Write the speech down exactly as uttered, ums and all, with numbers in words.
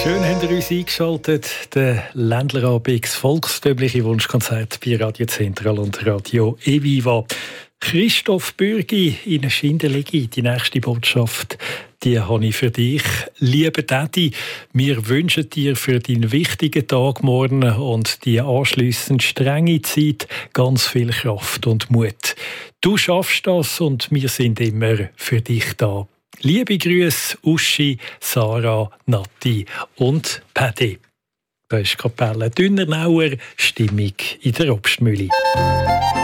Schön habt ihr uns eingeschaltet. Der Ländlerabend, das volkstümliche Wunschkonzert bei Radio Zentral und Radio Eviva. Christoph Bürgi in Schindelegi, die nächste Botschaft, die habe ich für dich. Lieber Daddy, wir wünschen dir für deinen wichtigen Tag morgen und die anschliessend strenge Zeit ganz viel Kraft und Mut. Du schaffst das und wir sind immer für dich da. Liebe Grüße, Uschi, Sarah, Nati und Paddy. Da ist Kapelle Dünnernauer, Stimmung in der Obstmühle.